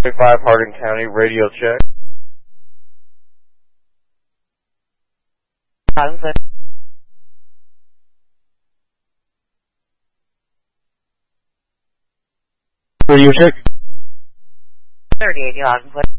25 Hardin County, radio check. Radio check. 38 Ogden Cliff.